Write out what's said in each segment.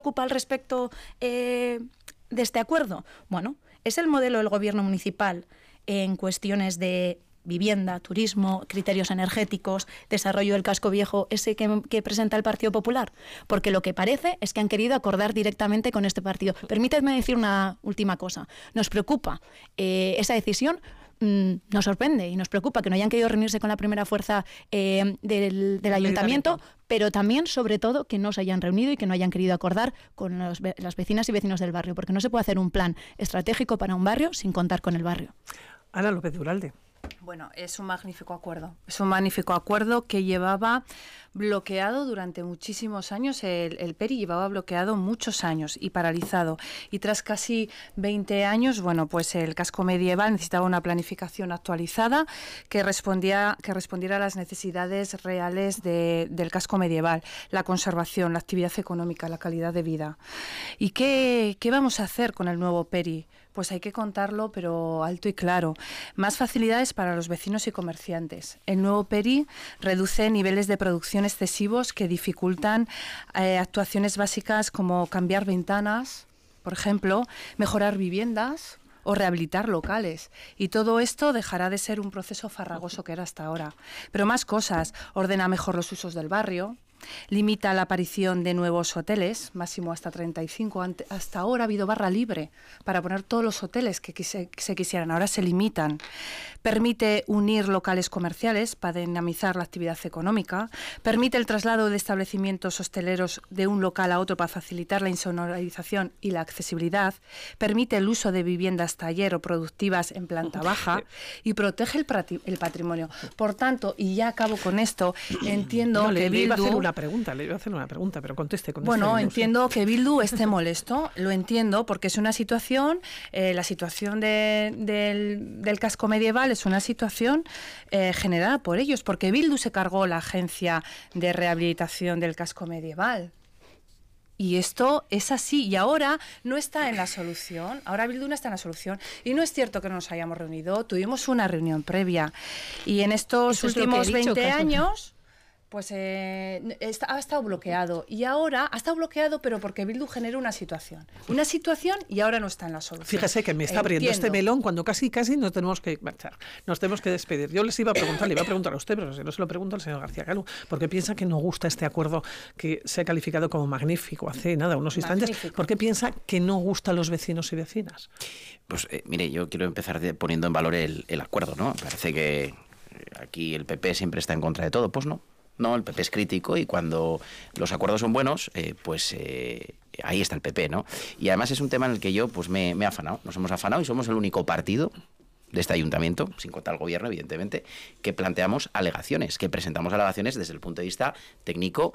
preocupa al respecto de este acuerdo? Bueno, es el modelo del gobierno municipal en cuestiones de vivienda, turismo, criterios energéticos, desarrollo del casco viejo, ese que presenta el Partido Popular, porque lo que parece es que han querido acordar directamente con este partido. Permíteme decir una última cosa. Nos preocupa esa decisión. Nos sorprende y nos preocupa que no hayan querido reunirse con la primera fuerza del ayuntamiento, pero también, sobre todo, que no se hayan reunido y que no hayan querido acordar con las vecinas y vecinos del barrio, porque no se puede hacer un plan estratégico para un barrio sin contar con el barrio. Ana López de Uralde. Bueno, es un magnífico acuerdo. Es un magnífico acuerdo que llevaba bloqueado durante muchísimos años. El PERI llevaba bloqueado muchos años y paralizado. Y tras casi 20 años, bueno, pues el casco medieval necesitaba una planificación actualizada que respondiera a las necesidades reales del casco medieval, la conservación, la actividad económica, la calidad de vida. ¿Y qué vamos a hacer con el nuevo PERI? Pues hay que contarlo, pero alto y claro. Más facilidades para los vecinos y comerciantes. El nuevo PERI reduce niveles de producción excesivos que dificultan actuaciones básicas como cambiar ventanas, por ejemplo, mejorar viviendas o rehabilitar locales. Y todo esto dejará de ser un proceso farragoso que era hasta ahora. Pero más cosas. Ordena mejor los usos del barrio. Limita la aparición de nuevos hoteles, máximo hasta 35. Hasta ahora ha habido barra libre para poner todos los hoteles que se quisieran. Ahora se limitan. Permite unir locales comerciales para dinamizar la actividad económica. Permite el traslado de establecimientos hosteleros de un local a otro para facilitar la insonorización y la accesibilidad. Permite el uso de viviendas taller o productivas en planta baja y protege el patrimonio. Por tanto, y ya acabo con esto, entiendo que le iba a hacer Bildu... le iba a hacer una pregunta, pero conteste. Bueno, entiendo que Bildu esté molesto, lo entiendo, porque es una situación, la situación del casco medieval es una situación generada por ellos, porque Bildu se cargó la agencia de rehabilitación del casco medieval. Y esto es así, y ahora no está en la solución, ahora Bildu no está en la solución, y no es cierto que no nos hayamos reunido, tuvimos una reunión previa, y en estos últimos 20 años... pues ha estado bloqueado. Y ahora ha estado bloqueado, pero porque Bildu generó una situación y ahora no está en la solución. Fíjese que me está abriendo este melón cuando casi nos tenemos que marchar. Nos tenemos que despedir. Yo le iba a preguntar a usted, pero si no se lo pregunto al señor García Calvo, porque piensa que no gusta este acuerdo que se ha calificado como magnífico hace unos instantes. Magnífico. ¿Por qué piensa que no gusta a los vecinos y vecinas? Pues mire, yo quiero empezar poniendo en valor el acuerdo, ¿no? Parece que aquí el PP siempre está en contra de todo, pues no. No, el PP es crítico y cuando los acuerdos son buenos, ahí está el PP, ¿no? Y además es un tema en el que yo pues me he afanado, nos hemos afanado y somos el único partido de este ayuntamiento, sin contar el gobierno, evidentemente, que planteamos alegaciones, que presentamos alegaciones desde el punto de vista técnico,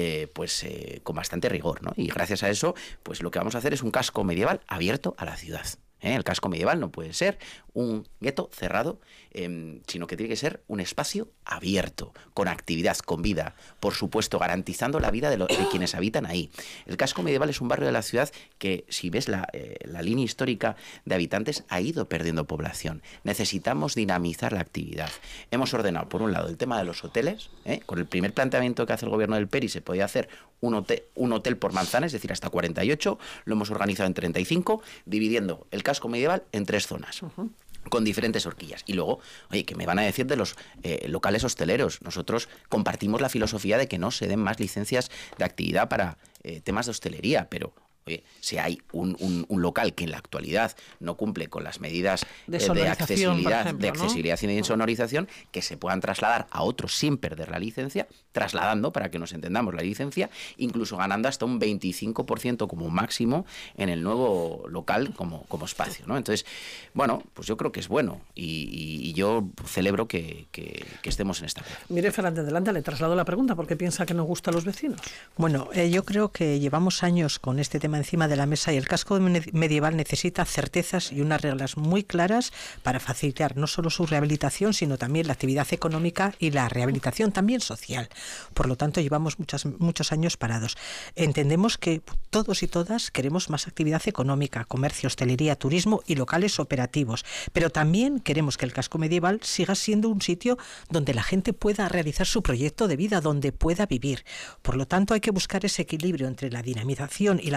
con bastante rigor, ¿no? Y gracias a eso, pues lo que vamos a hacer es un casco medieval abierto a la ciudad. El casco medieval no puede ser un gueto cerrado, sino que tiene que ser un espacio abierto, con actividad, con vida, por supuesto, garantizando la vida de quienes habitan ahí. El casco medieval es un barrio de la ciudad que, si ves la línea histórica de habitantes, ha ido perdiendo población. Necesitamos dinamizar la actividad. Hemos ordenado, por un lado, el tema de los hoteles. Con el primer planteamiento que hace el gobierno del PERI se podía hacer un hotel por manzana, es decir, hasta 48, lo hemos organizado en 35, dividiendo el casco medieval en 3 zonas. Con diferentes horquillas. Y luego, oye, ¿qué me van a decir de los locales hosteleros? Nosotros compartimos la filosofía de que no se den más licencias de actividad para temas de hostelería, pero oye, si hay un local que en la actualidad no cumple con las medidas de accesibilidad, ejemplo, de accesibilidad, ¿no? Y de insonorización, que se puedan trasladar a otros sin perder la licencia, trasladando, para que nos entendamos, la licencia, incluso ganando hasta un 25% como máximo en el nuevo local como espacio, ¿no? Entonces, bueno, pues yo creo que es bueno y yo celebro que estemos en esta cosa. Mire, Fernández, adelante, le traslado la pregunta, ¿por qué piensa que no gusta a los vecinos? Bueno, yo creo que llevamos años con este tema encima de la mesa y el casco medieval necesita certezas y unas reglas muy claras para facilitar no solo su rehabilitación, sino también la actividad económica y la rehabilitación también social. Por lo tanto, llevamos muchos años parados. Entendemos que todos y todas queremos más actividad económica, comercio, hostelería, turismo y locales operativos, pero también queremos que el casco medieval siga siendo un sitio donde la gente pueda realizar su proyecto de vida, donde pueda vivir. Por lo tanto, hay que buscar ese equilibrio entre la dinamización y la